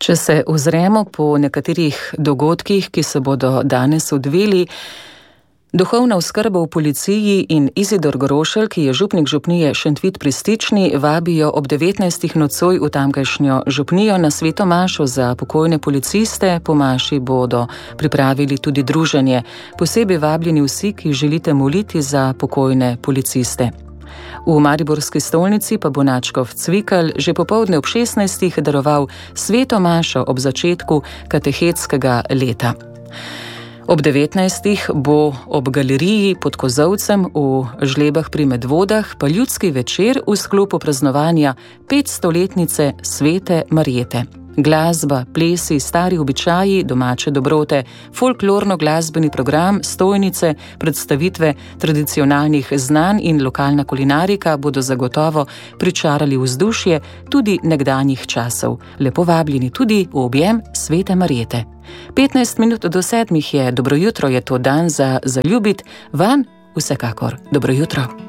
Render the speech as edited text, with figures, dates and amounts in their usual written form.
Če se ozremo po nekaterih dogodkih, ki se bodo danes odvili, duhovna oskrba v policiji in Izidor Grošelj, ki je župnik župnije Šentvid pri Stični, vabijo ob 19. nocoj v tamkajšnjo župnijo na sveto mašo za pokojne policiste. Po maši bodo pripravili tudi druženje. Posebej vabljeni vsi, ki želite moliti za pokojne policiste. V mariborski stolnici pa bo nadškof Cvikl že popoldne ob 16. daroval sveto mašo ob začetku katehetskega leta. Ob 19. bo ob galeriji pod Kozolcem v Žlebah pri Medvodah pa ljudski večer v sklopu praznovanja 500-letnice svete Marjete. Glasba, plesi, stari običaji, domače dobrote, folklorno-glasbeni program, stojnice, predstavitve tradicionalnih znanj in lokalna kulinarika bodo zagotovo pričarali vzdušje tudi nekdanjih časov. Lepo vabljeni tudi v objem svete Marjete. 15 minut do 7 je dobro jutro, je to dan za zaljubit, van vsekakor dobro jutro.